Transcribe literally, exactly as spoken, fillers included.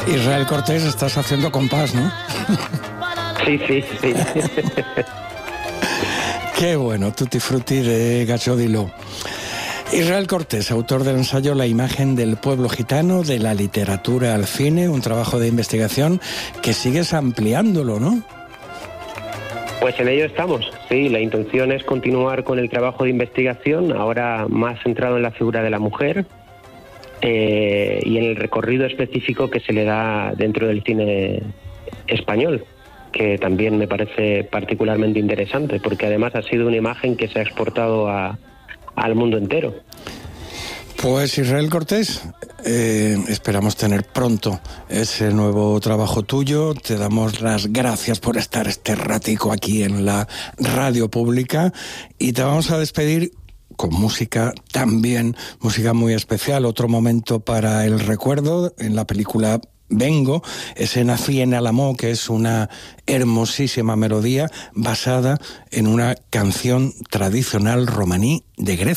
Israel Cortés, estás haciendo compás, ¿no? Sí, sí, sí. Qué bueno, Tutti Frutti de Gacciodilo. Israel Cortés, autor del ensayo La imagen del pueblo gitano, de la literatura al cine, un trabajo de investigación que sigues ampliándolo, ¿no? Pues en ello estamos, sí. La intención es continuar con el trabajo de investigación, ahora más centrado en la figura de la mujer eh, y en el recorrido específico que se le da dentro del cine español, que también me parece particularmente interesante, porque además ha sido una imagen que se ha exportado a, al mundo entero. Pues Israel Cortés, eh, esperamos tener pronto ese nuevo trabajo tuyo. Te damos las gracias por estar este ratico aquí en la radio pública y te vamos a despedir con música también, música muy especial, otro momento para el recuerdo en la película Vengo, ese Nací en Álamo, que es una hermosísima melodía basada en una canción tradicional romaní de Grecia.